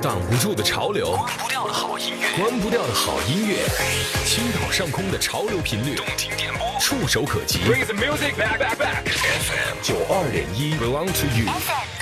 挡不住的潮流， 关不掉的好音乐， 关不掉的好音乐，青岛上空的潮流频率， 动听电波， 触手可及。 Bring the music back. FM 92.1 belong to you。